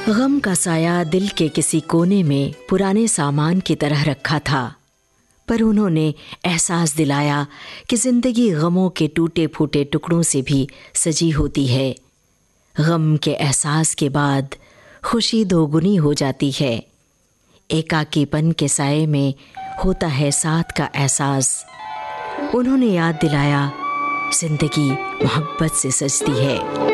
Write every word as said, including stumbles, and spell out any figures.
गम का साया दिल के किसी कोने में पुराने सामान की तरह रखा था, पर उन्होंने एहसास दिलाया कि ज़िंदगी गमों के टूटे फूटे टुकड़ों से भी सजी होती है। गम के एहसास के बाद खुशी दोगुनी हो जाती है। एकाकीपन के साए में होता है साथ का एहसास। उन्होंने याद दिलाया, ज़िंदगी मोहब्बत से सजती है।